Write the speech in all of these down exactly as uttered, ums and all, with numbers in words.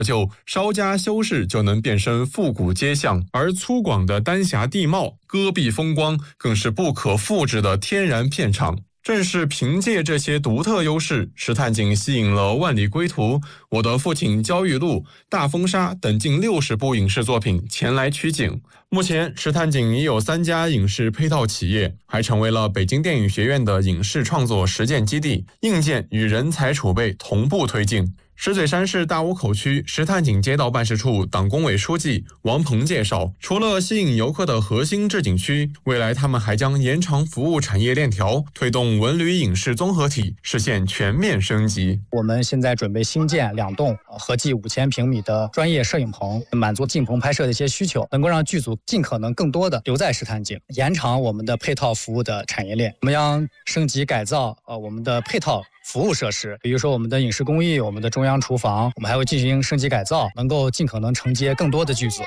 就稍加修饰就能变身复古街巷，而粗犷的丹霞地貌、戈壁风光更是不可复制的天然片场。正是凭借这些独特优势，石探景吸引了《万里归途》、《我的父亲焦裕禄》、《大风沙》等近六十部影视作品前来取景。目前，石探景已有三家影视配套企业，还成为了北京电影学院的影视创作实践基地，硬件与人才储备同步推进。石嘴山市大沽口区石探景街道办事处党工委书记王鹏介绍，除了吸引游客的核心置景区，未来他们还将延长服务产业链条，推动文旅影视综合体实现全面升级。 我们现在准备新建两栋合计五千平米的专业摄影棚，满足镜棚拍摄的一些需求，能够让剧组尽可能更多的留在石探景，延长我们的配套服务的产业链。我们将升级改造呃我们的配套服务设施，比如说我们的影视工艺、我们的中央厨房，我们还会进行升级改造，能够尽可能承接更多的剧组。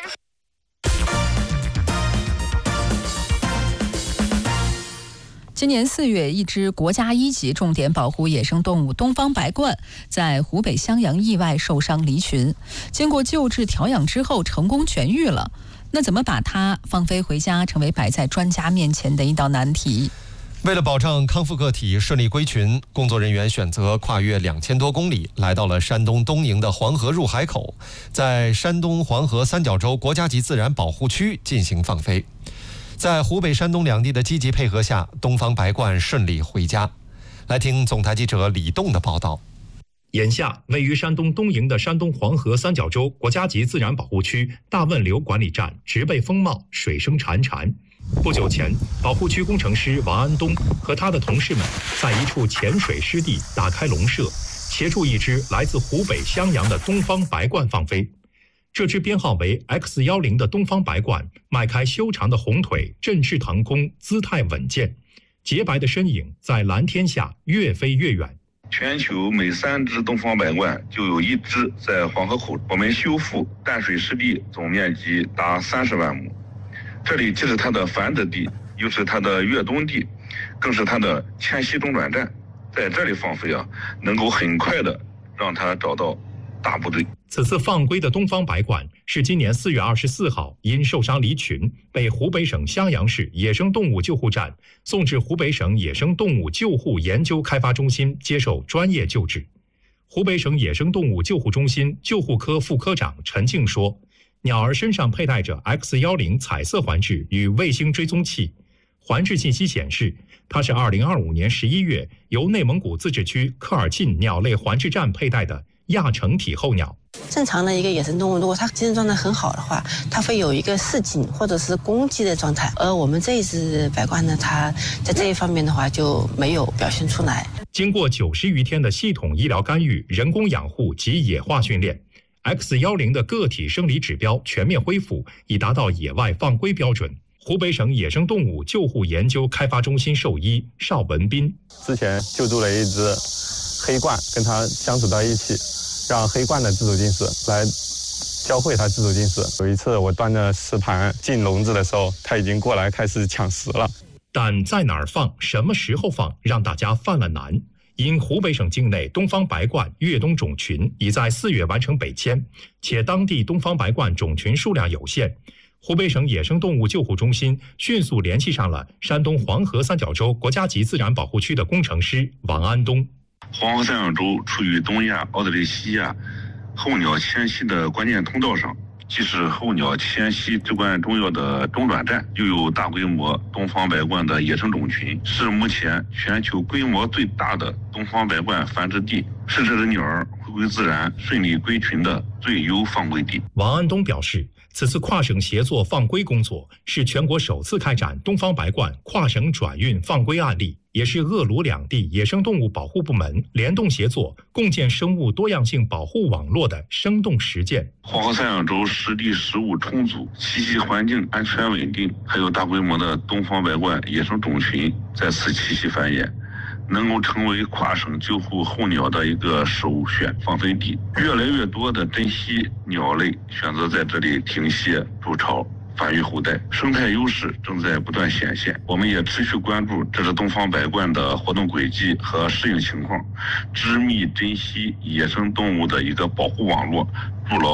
今年四月，一只国家一级重点保护野生动物东方白鹳在湖北襄阳意外受伤离群，经过救治调养之后成功痊愈了。那怎么把它放飞回家，成为摆在专家面前的一道难题。 为了保障康复个体顺利归群，工作人员选择跨越两千多公里，来到了山东东营的黄河入海口，在山东黄河三角洲国家级自然保护区进行放飞。在湖北、山东两地的积极配合下，东方白鹳顺利回家。来听总台记者李栋的报道。 眼下，位于山东东营的山东黄河三角洲国家级自然保护区大汶流管理站植被丰茂，水声潺潺。不久前，保护区工程师王安东和他的同事们在一处浅水湿地打开笼舍，协助一只来自湖北襄阳的东方白鹳放飞。这只编号为 X 一零 的东方白鹳迈开修长的红腿，振翅腾空，姿态稳健，洁白的身影在蓝天下越飞越远。 全球每三只东方白鹳就有一只在黄河口。我们修复淡水湿地总面积达三十万亩，这里既是它的繁殖地，又是它的越冬地，更是它的迁徙中转站。在这里放飞啊，能够很快的让它找到大部队。 此次放归的东方白鹳是今年四月二十四号因受伤离群，被湖北省襄阳市野生动物救护站送至湖北省野生动物救护研究开发中心接受专业救治。湖北省野生动物救护中心救护科副科长陈静说，鸟儿身上佩戴着 X 一零 彩色环质与卫星追踪器，环质信息显示，它是二零二五年十一月由内蒙古自治区科尔沁鸟类环质站佩戴的亚成体候鸟。 正常的一个野生动物，如果它精神状态很好的话，它会有一个示警或者是攻击的状态。而我们这一只白鹳呢，它在这一方面的话就没有表现出来。 经过九十余天的系统医疗干预、人工养护及野化训练， X 一零 的个体生理指标全面恢复，已达到野外放归标准。湖北省野生动物救护研究开发中心兽医邵文斌之前救助了一只黑鹳，跟它相处到一起，让黑鹳的自主进食来教会它自主进食。有一次我端着食盘进笼子的时候，它已经过来开始抢食了。 但在哪儿放、什么时候放，让大家犯了难。因湖北省境内东方白鹳越冬种群已在四月完成北迁，且当地东方白鹳种群数量有限，湖北省野生动物救护中心迅速联系上了山东黄河三角洲国家级自然保护区的工程师王安东。 黄河三角洲处于东亚、奥德雷西亚候鸟迁徙的关键通道上，既是候鸟迁徙至关重要的中转站，又有大规模东方白鹳的野生种群，是目前全球规模最大的东方白鹳繁殖地，是这只鸟儿回归自然、顺利归群的最优放归地。 王安东表示，此次跨省协作放归工作是全国首次开展东方白鹳跨省转运放归案例，也是鄂鲁两地野生动物保护部门联动协作，共建生物多样性保护网络的生动实践。 黄河三角洲湿地食物充足，栖息环境安全稳定，还有大规模的东方白鹳野生种群在此栖息繁衍，能够成为跨省救护候鸟的一个首选放飞地。越来越多的珍稀鸟类选择在这里停歇筑巢， 发育后代，生态优势正在不断显现。我们也持续关注这只东方白鹳的活动轨迹和适应情况，织密珍稀野生动物的一个保护网络，筑牢